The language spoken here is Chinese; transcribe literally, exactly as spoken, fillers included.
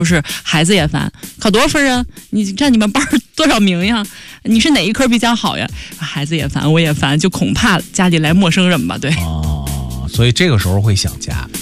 不是孩子也烦，考多少分啊？你占你们班多少名呀？你是哪一科比较好呀？孩子也烦，我也烦，就恐怕家里来陌生人吧，对。 哦，所以这个时候会想家。